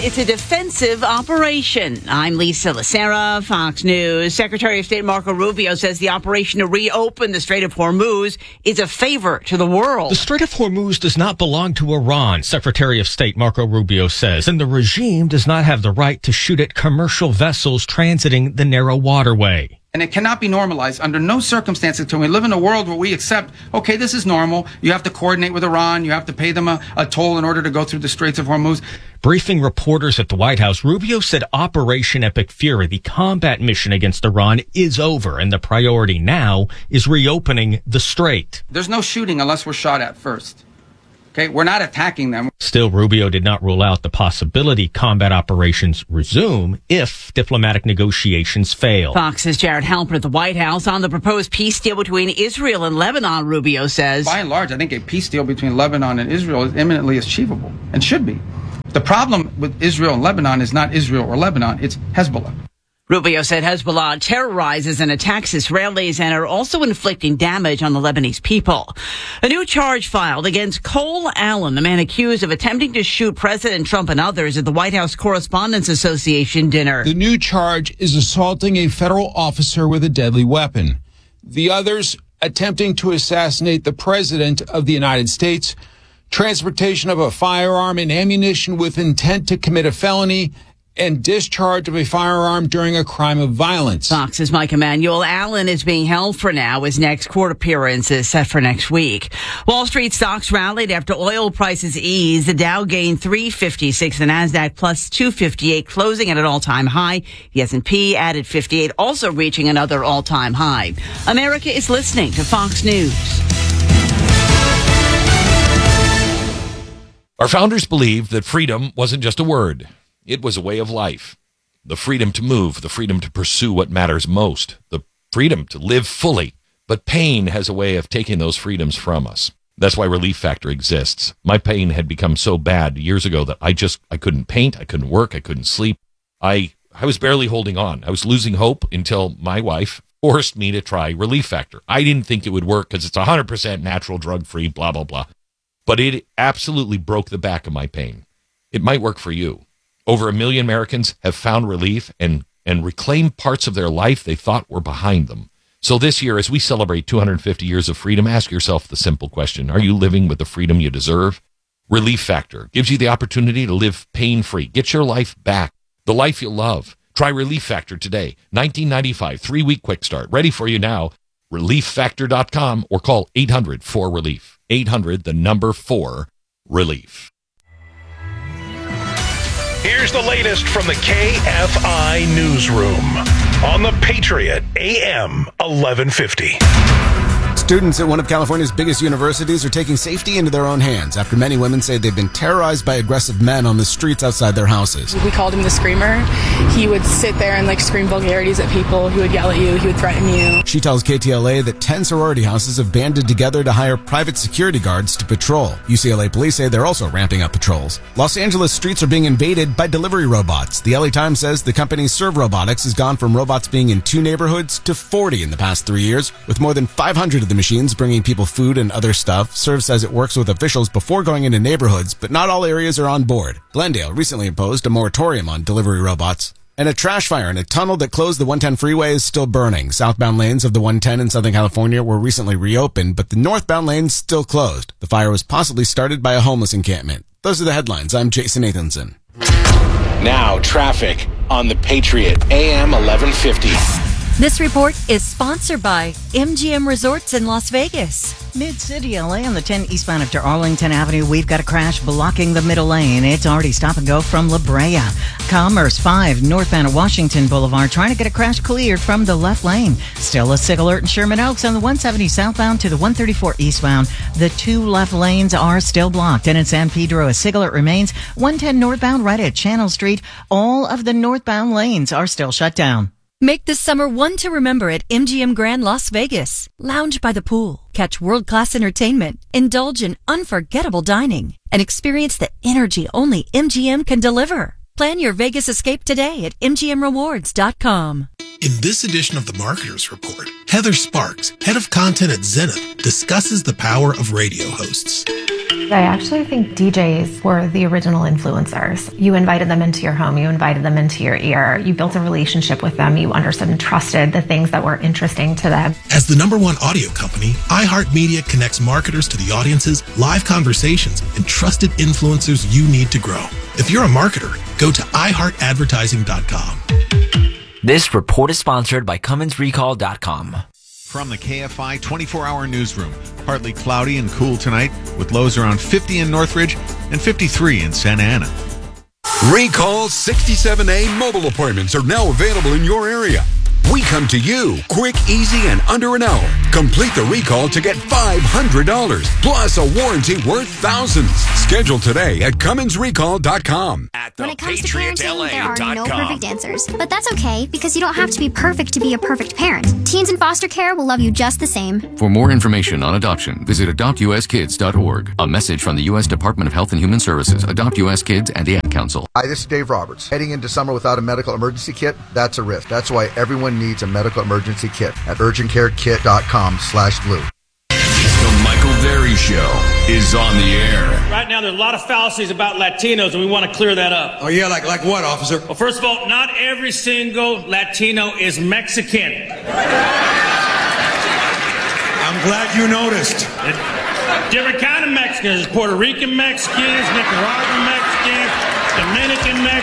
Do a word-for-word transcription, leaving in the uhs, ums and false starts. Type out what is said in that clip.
it's a defensive operation. I'm Lisa Lacera, Fox News. Secretary of State Marco Rubio says the operation to reopen the Strait of Hormuz is a favor to the world. The Strait of Hormuz does not belong to Iran, Secretary of State Marco Rubio says, and the regime does not have the right to shoot at commercial vessels transiting the narrow waterway. And it cannot be normalized under no circumstances. Can we live in a world where we accept, okay, this is normal. You have to coordinate with Iran. You have to pay them a, a toll in order to go through the Straits of Hormuz. Briefing reporters at the White House, Rubio said Operation Epic Fury, the combat mission against Iran, is over, and the priority now is reopening the strait. There's no shooting unless we're shot at first. Okay, we're not attacking them. Still, Rubio did not rule out the possibility combat operations resume if diplomatic negotiations fail. Fox's Jared Halpern at the White House on the proposed peace deal between Israel and Lebanon, Rubio says. By and large, I think a peace deal between Lebanon and Israel is imminently achievable and should be. The problem with Israel and Lebanon is not Israel or Lebanon, it's Hezbollah. Rubio said Hezbollah terrorizes and attacks Israelis and are also inflicting damage on the Lebanese people. A new charge filed against Cole Allen, the man accused of attempting to shoot President Trump and others at the White House Correspondents Association dinner. The new charge is assaulting a federal officer with a deadly weapon. The others, attempting to assassinate the President of the United States, transportation of a firearm and ammunition with intent to commit a felony, and discharge of a firearm during a crime of violence. Fox's Mike Emanuel. Allen is being held for now. His next court appearance is set for next week. Wall Street stocks rallied after oil prices eased. The Dow gained three fifty-six, the Nasdaq plus two fifty-eight, closing at an all-time high. The S and P added fifty-eight, also reaching another all-time high. America is listening to Fox News. Our founders believed that freedom wasn't just a word. It was a way of life. The freedom to move, the freedom to pursue what matters most, the freedom to live fully. But pain has a way of taking those freedoms from us. That's why Relief Factor exists. My pain had become so bad years ago that I just, I couldn't paint, I couldn't work, I couldn't sleep. I, I was barely holding on. I was losing hope until my wife forced me to try Relief Factor. I didn't think it would work because it's one hundred percent natural, drug-free, blah, blah, blah. But it absolutely broke the back of my pain. It might work for you. Over a million Americans have found relief and, and reclaimed parts of their life they thought were behind them. So this year, as we celebrate two hundred fifty years of freedom, ask yourself the simple question: are you living with the freedom you deserve? Relief Factor gives you the opportunity to live pain-free. Get your life back, the life you love. Try Relief Factor today. nineteen ninety-five, three-week quick start. Ready for you now. relief factor dot com or call eight hundred four relief. eight hundred, the number four, relief. Here's the latest from the K F I Newsroom on the Patriot A M eleven fifty. Students at one of California's biggest universities are taking safety into their own hands after many women say they've been terrorized by aggressive men on the streets outside their houses. We called him the Screamer. He would sit there and like scream vulgarities at people. He would yell at you. He would threaten you. She tells K T L A that ten sorority houses have banded together to hire private security guards to patrol. U C L A police say they're also ramping up patrols. Los Angeles streets are being invaded by delivery robots. The L A Times says the company Serve Robotics has gone from robots being in two neighborhoods to forty in the past three years, with more than five hundred of the machines bringing people food and other stuff. Serve says it works with officials before going into neighborhoods, but not all areas are on board. Glendale recently imposed a moratorium on delivery robots. And a trash fire in a tunnel that closed the one ten freeway is still burning. Southbound lanes of the one ten in Southern California were recently reopened, but the northbound lanes still closed. The fire was possibly started by a homeless encampment. Those are the headlines. I'm Jason Nathanson. Now, traffic on the Patriot A M eleven fifty. This report is sponsored by M G M Resorts in Las Vegas. Mid-City L A on the ten eastbound after Arlington Avenue. We've got a crash blocking the middle lane. It's already stop and go from La Brea. Commerce five northbound at Washington Boulevard trying to get a crash cleared from the left lane. Still a SIG alert in Sherman Oaks on the one seventy southbound to the one thirty-four eastbound. The two left lanes are still blocked. And in San Pedro, a SIG alert remains. one ten northbound right at Channel Street. All of the northbound lanes are still shut down. Make this summer one to remember at M G M Grand Las Vegas. Lounge by the pool, catch world-class entertainment, indulge in unforgettable dining, and experience the energy only M G M can deliver. Plan your Vegas escape today at M G M rewards dot com. In this edition of the Marketers Report, Heather Sparks, head of content at Zenith, discusses the power of radio hosts. I actually think D Js were the original influencers. You invited them into your home, you invited them into your ear, you built a relationship with them, you understood and trusted the things that were interesting to them. As the number one audio company, iHeartMedia connects marketers to the audiences, live conversations, and trusted influencers you need to grow. If you're a marketer, go to i heart advertising dot com. This report is sponsored by Cummins Recall dot com. From the K F I twenty-four hour newsroom, partly cloudy and cool tonight with lows around fifty in Northridge and fifty-three in Santa Ana. Recall sixty-seven A mobile appointments are now available in your area. We come to you quick, easy, and under an hour. Complete the recall to get five hundred dollars plus a warranty worth thousands. Schedule today at Cummins Recall dot com. When it comes to parenting, there are no perfect answers. But that's okay, because you don't have to be perfect to be a perfect parent. Teens in foster care will love you just the same. For more information on adoption, visit adopt u s kids dot org. A message from the U S Department of Health and Human Services, Adopt U S Kids, and the Ad Council. Hi, this is Dave Roberts. Heading into summer without a medical emergency kit, that's a risk. That's why everyone needs a medical emergency kit at urgent care kit dot com slash blue. The Michael Berry Show is on the air. Right now, there's a lot of fallacies about Latinos, and we want to clear that up. Oh, yeah? Like like what, officer? Well, first of all, not every single Latino is Mexican. I'm glad you noticed. Different kind of Mexicans. Puerto Rican Mexicans, Nicaraguan Mexicans, Dominican Mexicans.